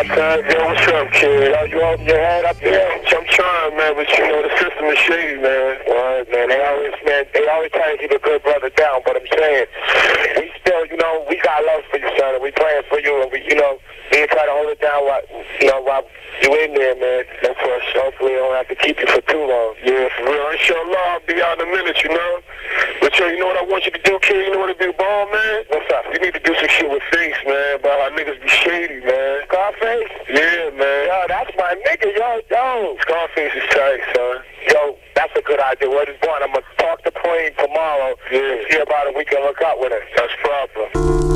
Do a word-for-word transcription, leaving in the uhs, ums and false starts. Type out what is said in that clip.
up, cuz? Yo, what's up, kid? Yo, you holding your head up there? I'm trying, man, but you know, the system is shady, man. Well, man, they always, man, they always try to keep a good brother down, but I'm saying, we still, you know, we got love for you, son, and we praying for you, and we, you know, we try to hold it down while, you know, while you in there, man. Of course, hopefully, I don't have to keep you for too long. Yeah, for real. Inshallah, I'll be out in a minute, you know. But yo, you know what I want you to do, kid? You know what to do, ball, man? What's up? You need to do some shit with Face, man. But our niggas be shady, man. Scarface? Yeah, man. Yo, that's my nigga, yo, yo. Scarface is tight, son. Yo, that's a good idea. What is one? I'm gonna talk to Plain tomorrow. Yeah. See about it. We can hook up with it. That's proper.